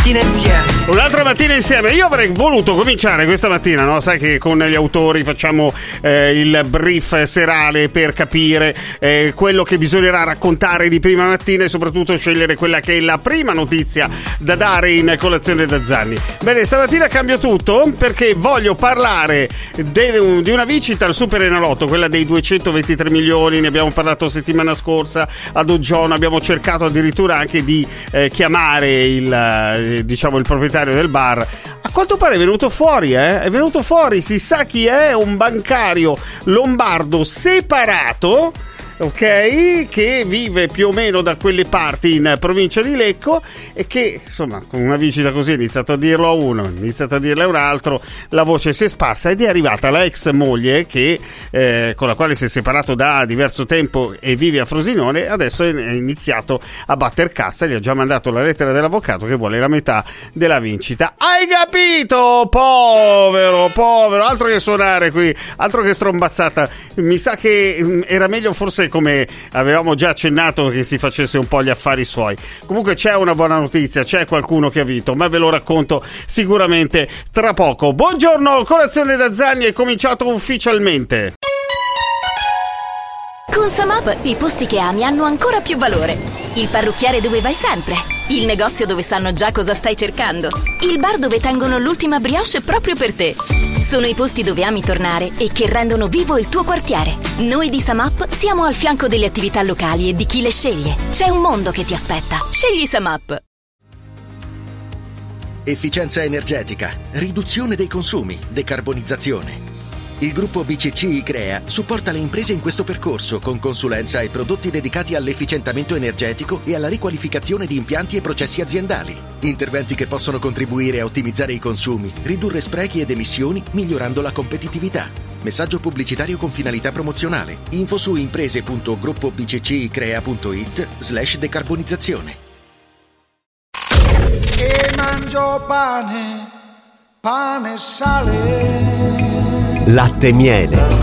mattina insieme. Un'altra mattina insieme. Io avrei voluto cominciare questa mattina, no? Sai che con gli autori facciamo il brief serale per capire quello che bisognerà raccontare di prima mattina e soprattutto scegliere quella che è la prima notizia da dare in colazione da Zanni. Bene, stamattina cambio tutto perché voglio parlare di una vincita al Super Enalotto, quella dei 223 milioni. Ne abbiamo parlato settimana scorsa ad Oggione, abbiamo cercato addirittura anche di chiamare il proprietario del bar. A quanto pare è venuto fuori, è venuto fuori, si sa chi è, un bancario lombardo separato, ok, che vive più o meno da quelle parti in provincia di Lecco e che insomma con una vincita così ha iniziato a dirlo a uno, ha iniziato a dirlo a un altro, la voce si è sparsa ed è arrivata la ex moglie che con la quale si è separato da diverso tempo e vive a Frosinone. Adesso è iniziato a batter cassa, gli ha già mandato la lettera dell'avvocato che vuole la metà della vincita. Hai capito? Povero, altro che suonare qui, altro che strombazzata. Mi sa che era meglio forse, come avevamo già accennato, che si facesse un po' gli affari suoi. Comunque c'è una buona notizia, c'è qualcuno che ha vinto, ma ve lo racconto sicuramente tra poco. Buongiorno, colazione da Zanni è cominciato ufficialmente. Con Samap i posti che ami hanno ancora più valore. Il parrucchiere dove vai sempre, il negozio dove sanno già cosa stai cercando, il bar dove tengono l'ultima brioche proprio per te. Sono i posti dove ami tornare e che rendono vivo il tuo quartiere. Noi di Samap siamo al fianco delle attività locali e di chi le sceglie. C'è un mondo che ti aspetta. Scegli Samap. Efficienza energetica, riduzione dei consumi, decarbonizzazione. Il gruppo BCC ICREA supporta le imprese in questo percorso con consulenza e prodotti dedicati all'efficientamento energetico e alla riqualificazione di impianti e processi aziendali. Interventi che possono contribuire a ottimizzare i consumi, ridurre sprechi ed emissioni, migliorando la competitività. Messaggio pubblicitario con finalità promozionale. Info su imprese.gruppobccicrea.it/decarbonizzazione. E mangio pane e sale. Latte e miele,